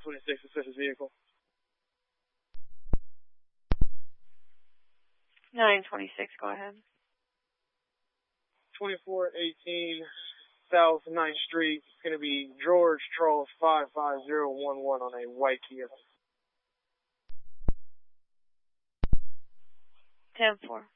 926, assist his vehicle. 926, go ahead. 2418 South 9th Street. It's going to be George Charles 55011 on a white Kia. 10-4.